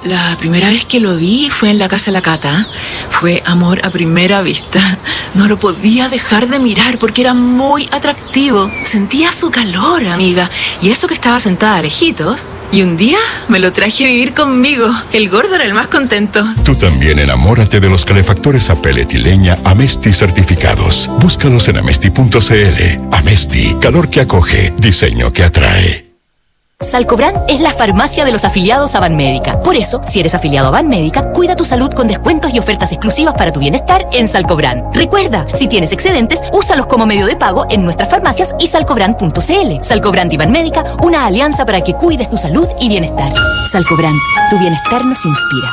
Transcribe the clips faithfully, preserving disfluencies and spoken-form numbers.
La primera vez que lo vi fue en la casa de la Cata. Fue amor a primera vista. No lo podía dejar de mirar porque era muy atractivo. Sentía su calor, amiga. Y eso que estaba sentada a lejitos. Y un día me lo traje a vivir conmigo. El gordo era el más contento. Tú también enamórate de los calefactores a pellet y leña Amesti certificados. Búscalos en amesti punto cl. Amesti, calor que acoge, diseño que atrae. Salcobrand es la farmacia de los afiliados a Banmédica. Por eso, si eres afiliado a Banmédica, cuida tu salud con descuentos y ofertas exclusivas para tu bienestar en Salcobrand. Recuerda, si tienes excedentes, úsalos como medio de pago en nuestras farmacias y salcobrand punto cl. Salcobrand y Banmédica, una alianza para que cuides tu salud y bienestar. Salcobrand, tu bienestar nos inspira.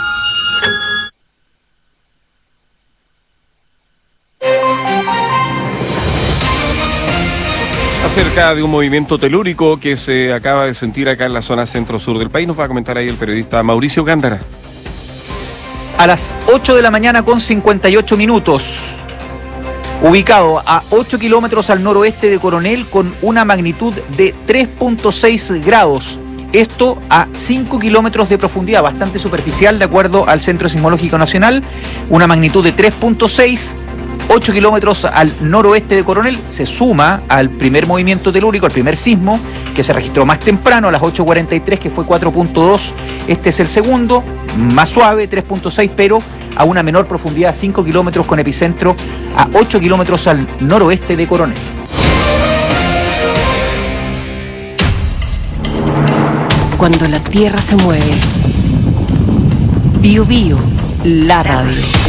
Acerca de un movimiento telúrico que se acaba de sentir acá en la zona centro-sur del país, nos va a comentar ahí el periodista Mauricio Gándara. A las ocho de la mañana con cincuenta y ocho minutos, ubicado a ocho kilómetros al noroeste de Coronel con una magnitud de tres punto seis grados. Esto a cinco kilómetros de profundidad, bastante superficial de acuerdo al Centro Sismológico Nacional, una magnitud de tres punto seis. ocho kilómetros al noroeste de Coronel, se suma al primer movimiento telúrico, al primer sismo, que se registró más temprano, a las ocho cuarenta y tres, que fue cuatro punto dos. Este es el segundo, más suave, tres punto seis, pero a una menor profundidad, cinco kilómetros, con epicentro a ocho kilómetros al noroeste de Coronel. Cuando la tierra se mueve, Bío Bío, la radio.